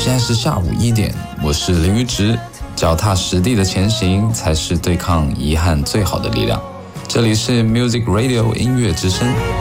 现在是下午1点，我是林宇植。脚踏实地的前行才是对抗遗憾最好的力量。这里是 Music Radio 音乐之声。